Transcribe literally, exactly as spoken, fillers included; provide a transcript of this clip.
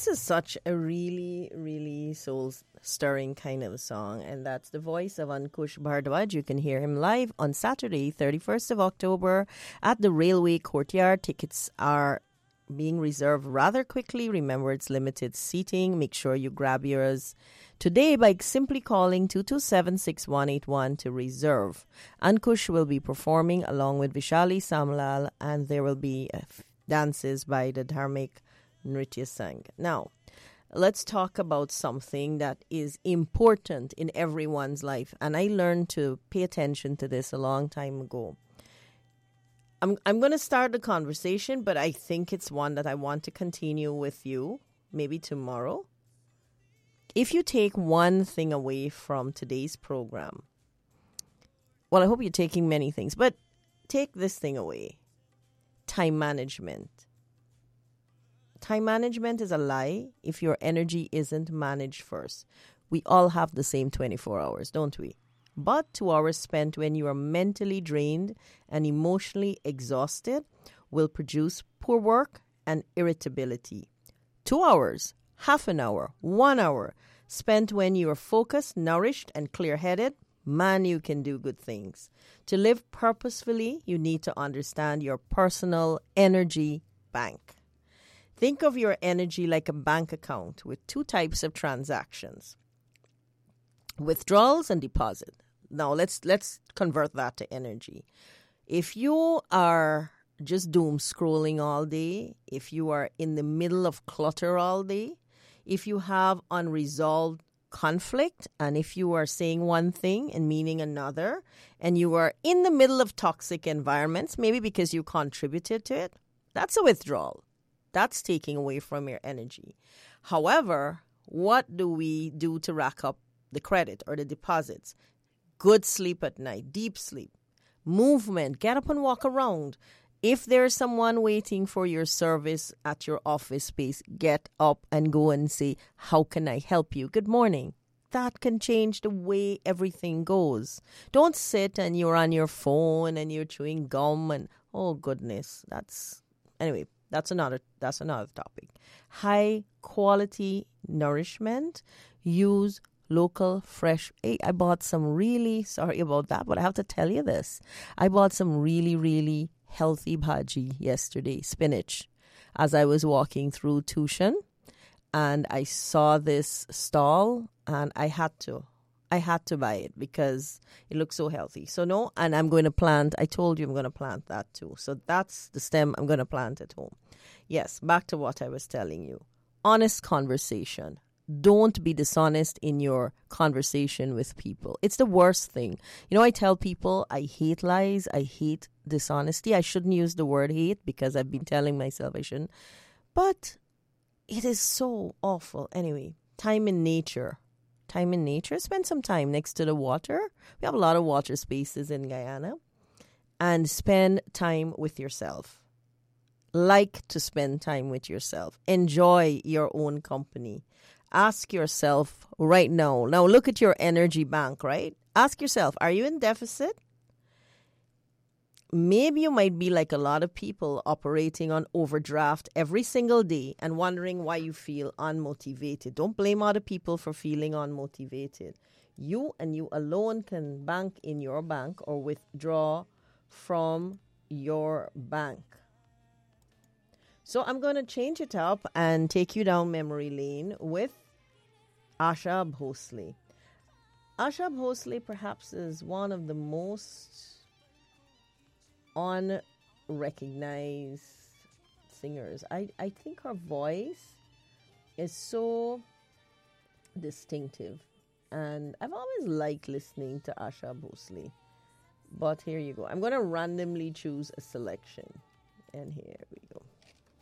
This is such a really, really soul-stirring kind of a song, and that's the voice of Ankush Bhardwaj. You can hear him live on Saturday, thirty-first of October at the Railway Courtyard. Tickets are being reserved rather quickly. Remember, it's limited seating. Make sure you grab yours today by simply calling two two seven, six one eight one to reserve. Ankush will be performing along with Vishali Samlal, and there will be uh, dances by the Dharmik Nritya Sangh. Now, let's talk about something that is important in everyone's life, and I learned to pay attention to this a long time ago. I'm I'm going to start the conversation, but I think it's one that I want to continue with you, maybe tomorrow. If you take one thing away from today's program, well, I hope you're taking many things, but take this thing away. Time management. Time management is a lie if your energy isn't managed first. We all have the same twenty-four hours, don't we? But two hours spent when you are mentally drained and emotionally exhausted will produce poor work and irritability. Two hours, half an hour, one hour spent when you are focused, nourished, and clear-headed, man, you can do good things. To live purposefully, you need to understand your personal energy bank. Think of your energy like a bank account with two types of transactions: withdrawals and deposit. Now let's let's convert that to energy. If you are just doom scrolling all day, if you are in the middle of clutter all day, if you have unresolved conflict, and if you are saying one thing and meaning another, and you are in the middle of toxic environments, maybe because you contributed to it, that's a withdrawal. That's taking away from your energy. However, what do we do to rack up the credit or the deposits? Good sleep at night, deep sleep, movement, get up and walk around. If there's someone waiting for your service at your office space, get up and go and say, how can I help you? Good morning. That can change the way everything goes. Don't sit and you're on your phone and you're chewing gum and, oh goodness, that's, anyway, that's another, that's another topic. High quality nourishment, use local, fresh. Hey, I bought some really, sorry about that, but I have to tell you this. I bought some really, really healthy bhaji yesterday, spinach, as I was walking through Tushan, and I saw this stall, and I had to. I had to buy it because it looks so healthy. So no, and I'm going to plant, I told you I'm going to plant that too. So that's the stem I'm going to plant at home. Yes, back to what I was telling you. Honest conversation. Don't be dishonest in your conversation with people. It's the worst thing. You know, I tell people I hate lies. I hate dishonesty. I shouldn't use the word hate because I've been telling myself I shouldn't. But it is so awful. Anyway, time in nature. Time in nature. Spend some time next to the water. We have a lot of water spaces in Guyana. And spend time with yourself. Like to spend time with yourself. Enjoy your own company. Ask yourself right now. Now look at your energy bank, right? Ask yourself, are you in deficit? Maybe you might be like a lot of people operating on overdraft every single day and wondering why you feel unmotivated. Don't blame other people for feeling unmotivated. You and you alone can bank in your bank or withdraw from your bank. So I'm going to change it up and take you down memory lane with Asha Bhosle. Asha Bhosle perhaps is one of the most unrecognized singers. I, I think her voice is so distinctive. And I've always liked listening to Asha Bhosle. But here you go. I'm going to randomly choose a selection. And here we go.